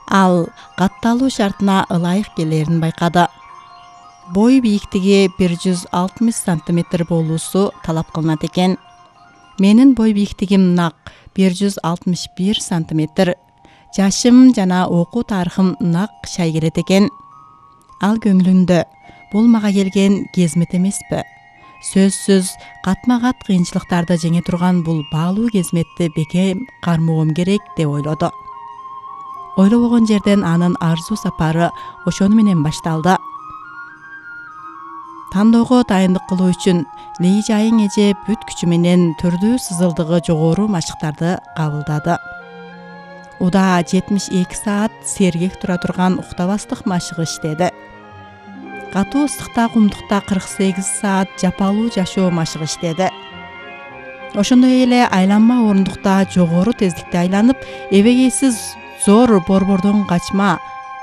Ал катталуу шартына ылайык келерин байкады. Бой бийиктиги 160 сантиметр болуусу талап кылынат экен. Менин бой бийиктигим нак 161 сантиметр. Жашым жана окуу тарыхым нак шайгерет экен. Ал көңүлүндө бул мага келген кезмет эмеспи? Сөзсүз катма-кат кыйынчылыктарды жеңе турган бул баалуу кезметти бекем кармоом керек деп ойлоду. Ойлобогон жерден анын арзуу сапары ошону менен башталды. Тандоого дайындык кылуу үчүн Ли Жайың эже бүт күчү менен түрдүү сызылдыгы жогору машыктарды кабылдады. Уда 72 саат сергек тура турган уктабастык машыгы иштеди. Катуу ысыкта кумдукта 48 саат жапалуу жашоо машыгы иштеди. Ошондой эле айланма орундукта жогору тездикте айланып, эбегейсиз зор борбордон качма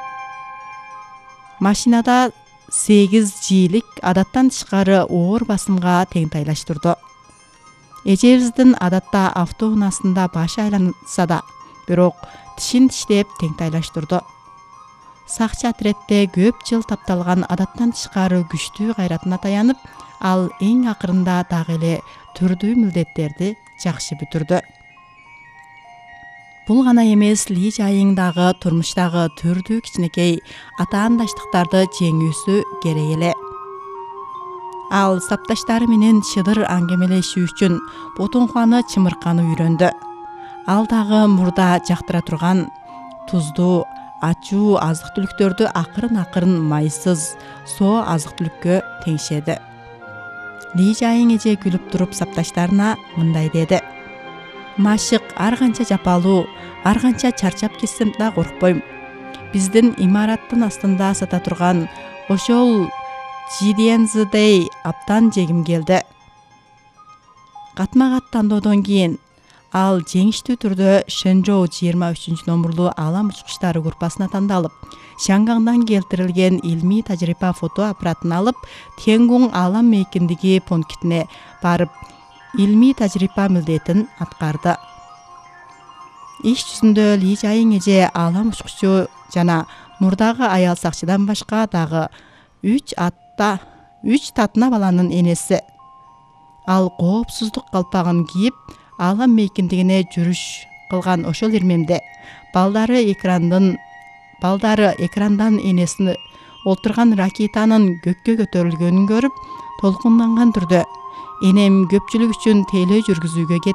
машинада 8 жийлик адаттан тышкары оор басымга тең тайлаштырды. Эжебиздин адатта автоунаасында башы айланса да, бирок тишин тиштеп тең тайлаштырды. Сакчы отретте көп жыл тапталган адаттан тышкары күчтүү кайратына таянып, ал эң акырында дагы эле түрдүү милдеттерди жакшы бүтүрдү. Бул гана эмес, Ли Жайың дагы турмуштагы түрдүү кичинекей атаандаштыктарды жеңүүсү керек эле. Ал сапташтары менен шыдыр аңгемелешүү үчүн Ботунхуаны чымырканы үйрөндү. Ал дагы мурда жактыра турган туздуу, ачуу азык-түлүктөрдү акырын майсыз, соо азык-түлүккө теңшеди. Ли Жайың эже күлүп туруп сапташтарына мындай деди: "Машык ар канча жапалуу, ар канча чарчап кетсем да коркпойм. Биздин имараттын астында сата турган ошол Жидензидей абдан жегим келди." Катма-кат тандоодон кийин ал жеңиштүү түрдө Шэнжоу 23 номурлуу алам учкучтары группасына тандалып, Шангаңдан келтирилген илмий тажрыйба фото аппаратын алып, Тенгун алам мейкиндиги пунктине барып, илмий тажрыйба милдетин аткарды. Иш жүзүндө Ли Жайың эже алам учкучу жана мурдагы аял сакчыдан башка дагы 3 татына баланын энеси. Ал коопсуздук калпагын кийип, алам мейкиндигине жүрүш кылган ошол ирмемде балдары экрандан энесин олтурган ракетанын көккө көтөрүлгөнүн көрүп, толкунданган түрдө: "Энем көпчүлүк үчүн тейлөө жүргүзүүгө